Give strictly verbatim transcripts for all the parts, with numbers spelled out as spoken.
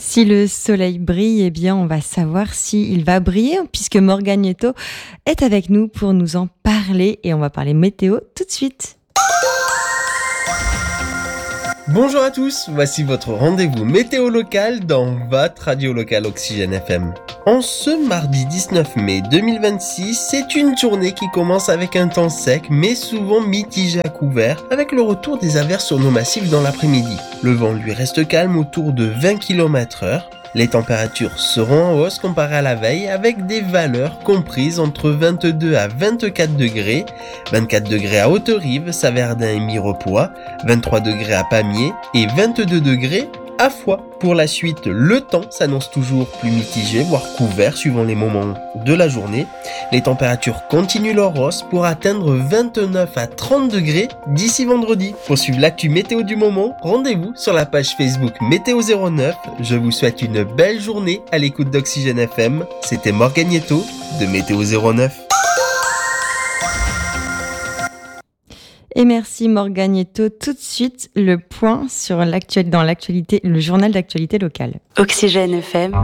Si le soleil brille, eh bien, on va savoir s'il va briller, puisque Morgane Nieto est avec nous pour nous en parler. Et on va parler météo tout de suite. Bonjour à tous, voici votre rendez-vous météo local dans votre radio locale Oxygène F M. En ce mardi dix-neuf mai deux mille vingt-six, c'est une journée qui commence avec un temps sec mais souvent mitigé à couvert, avec le retour des averses sur nos massifs dans l'après-midi. Le vent lui reste calme autour de vingt kilomètres heure. Les températures seront en hausse comparées à la veille avec des valeurs comprises entre vingt-deux à vingt-quatre degrés, vingt-quatre degrés à Haute-Rive, Saverdin et Mirepoix, vingt-trois degrés à Pamiers et vingt-deux degrés à Foix. Pour la suite, le temps s'annonce toujours plus mitigé, voire couvert suivant les moments de la journée. Les températures continuent leur hausse pour atteindre vingt-neuf à trente degrés d'ici vendredi. Pour suivre l'actu météo du moment, rendez-vous sur la page Facebook Météo zéro neuf. Je vous souhaite une belle journée à l'écoute d'Oxygène F M. C'était Morgane Nieto de Météo zéro neuf. Et merci Morgane Nieto. Tout de suite, le point sur l'actualité, dans l'actualité, le journal d'actualité locale. Oxygène F M.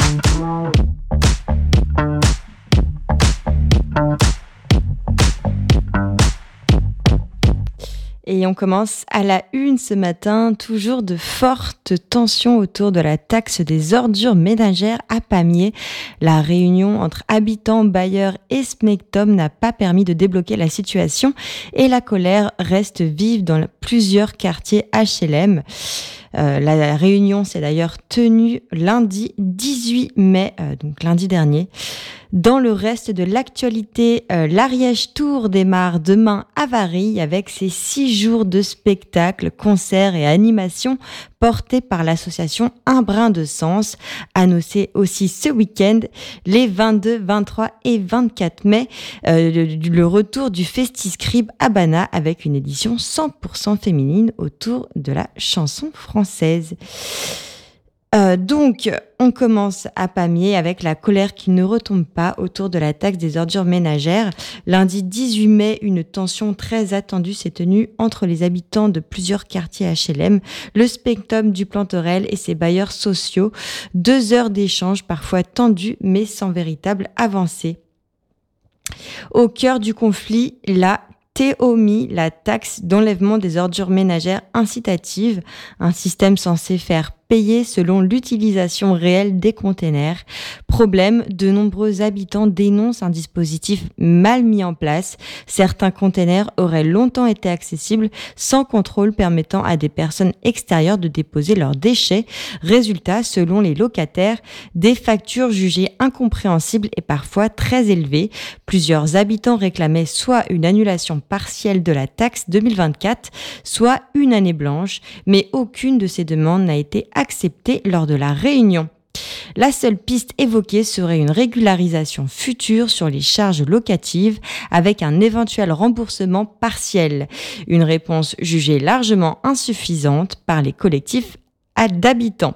Et on commence à la une ce matin, toujours de fortes tensions autour de la taxe des ordures ménagères à Pamiers. La réunion entre habitants, bailleurs et Smectom n'a pas permis de débloquer la situation et la colère reste vive dans plusieurs quartiers H L M. Euh, la réunion s'est d'ailleurs tenue lundi dix-huit mai, euh, donc lundi dernier. Dans le reste de l'actualité, euh, l'Ariège Tour démarre demain à Varilhes avec ses six jours de spectacles, concerts et animations portés par l'association Un Brin de Sens. Annoncé aussi ce week-end, les vingt-deux, vingt-trois et vingt-quatre mai, euh, le, le retour du Festiscribe à Bana avec une édition cent pour cent féminine autour de la chanson française. Euh, donc, on commence à Pamiers avec la colère qui ne retombe pas autour de la taxe des ordures ménagères. Lundi dix-huit mai, une tension très attendue s'est tenue entre les habitants de plusieurs quartiers H L M, le Smectom du Planterel et ses bailleurs sociaux. Deux heures d'échanges parfois tendus mais sans véritable avancée. Au cœur du conflit, la T O M I, la taxe d'enlèvement des ordures ménagères incitative, un système censé faire payer selon l'utilisation réelle des containers. Problème, de nombreux habitants dénoncent un dispositif mal mis en place. Certains containers auraient longtemps été accessibles sans contrôle permettant à des personnes extérieures de déposer leurs déchets. Résultat, selon les locataires, des factures jugées incompréhensibles et parfois très élevées. Plusieurs habitants réclamaient soit une annulation partielle de la taxe deux mille vingt-quatre, soit une année blanche, mais aucune de ces demandes n'a été acceptée lors de la réunion. La seule piste évoquée serait une régularisation future sur les charges locatives avec un éventuel remboursement partiel. Une réponse jugée largement insuffisante par les collectifs d'habitants.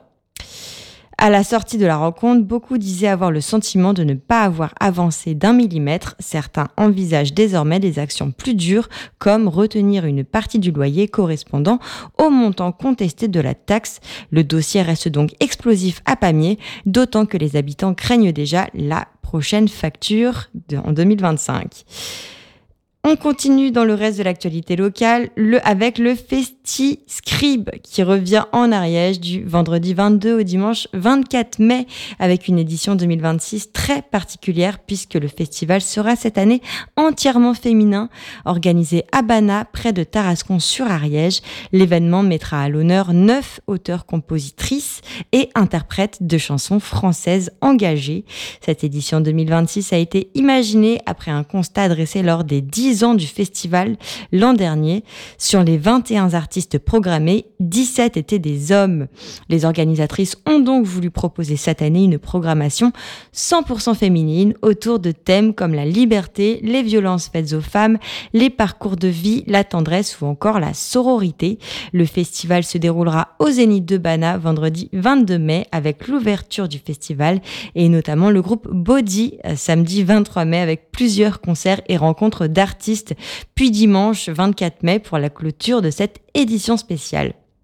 À la sortie de la rencontre, beaucoup disaient avoir le sentiment de ne pas avoir avancé d'un millimètre. Certains envisagent désormais des actions plus dures, comme retenir une partie du loyer correspondant au montant contesté de la taxe. Le dossier reste donc explosif à Pamiers, d'autant que les habitants craignent déjà la prochaine facture de, en deux mille vingt-cinq. On continue dans le reste de l'actualité locale le, avec le Festiscribe qui revient en Ariège du vendredi vingt-deux au dimanche vingt-quatre mai avec une édition deux mille vingt-six très particulière puisque le festival sera cette année entièrement féminin. Organisé à Bana, près de Tarascon-sur-Ariège, l'événement mettra à l'honneur neuf auteurs-compositrices et interprètes de chansons françaises engagées. Cette édition deux mille vingt-six a été imaginée après un constat dressé lors des dix ans du festival l'an dernier. Sur les vingt et un artistes programmés, dix-sept étaient des hommes. Les organisatrices ont donc voulu proposer cette année une programmation cent pour cent féminine autour de thèmes comme la liberté, les violences faites aux femmes, les parcours de vie, la tendresse ou encore la sororité. Le festival se déroulera au Zénith de Bana vendredi vingt-deux mai avec l'ouverture du festival et notamment le groupe Body samedi vingt-trois mai avec plusieurs concerts et rencontres d'artistes, puis dimanche vingt-quatre mai pour la clôture de cette édition spéciale.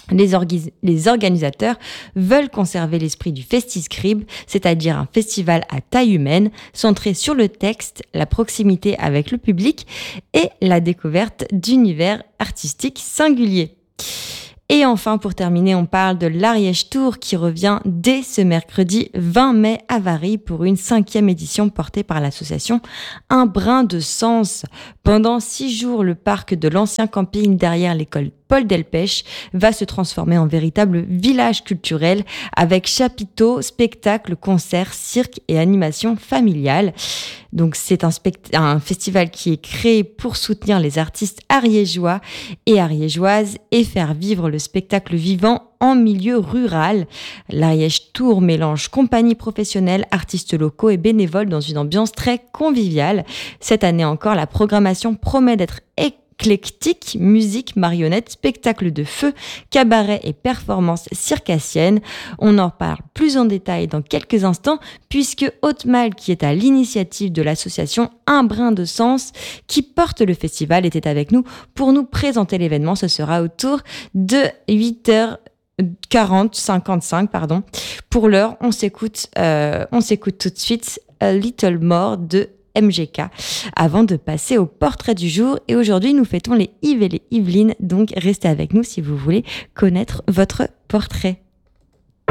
Les, orga- les organisateurs veulent conserver l'esprit du FestiScribe, c'est-à-dire un festival à taille humaine, centré sur le texte, la proximité avec le public et la découverte d'univers artistiques singuliers. Et enfin, pour terminer, on parle de l'Ariège Tour qui revient dès ce mercredi vingt mai à Varilhes pour une cinquième édition portée par l'association Un Brin de Sens. Pendant six jours, le parc de l'ancien camping derrière l'école Paul Delpech va se transformer en véritable village culturel avec chapiteaux, spectacles, concerts, cirques et animations familiales. Donc c'est un, spect- un festival qui est créé pour soutenir les artistes ariégeois et ariégeoises et faire vivre le spectacle vivant en milieu rural. L'Ariège Tour mélange compagnie professionnelle, artistes locaux et bénévoles dans une ambiance très conviviale. Cette année encore, la programmation promet d'être éclectique, musique, marionnettes, spectacles de feu, cabaret et performances circassiennes. On en parle plus en détail dans quelques instants puisque Haute-Malle, qui est à l'initiative de l'association Un Brin de Sens, qui porte le festival, était avec nous pour nous présenter l'événement. Ce sera autour de huit heures quarante, cinquante-cinq, pardon. Pour l'heure, on s'écoute, euh, on s'écoute tout de suite A Little More de M G K avant de passer au portrait du jour. Et aujourd'hui, nous fêtons les Yves et les Yvelines, donc restez avec nous si vous voulez connaître votre portrait.